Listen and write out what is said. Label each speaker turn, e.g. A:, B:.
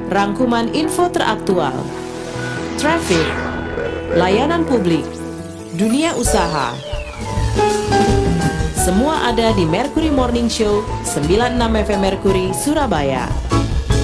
A: rangkuman info teraktual, traffic, layanan publik, dunia usaha. Semua ada di Mercury Morning Show 96 FM Mercury, Surabaya.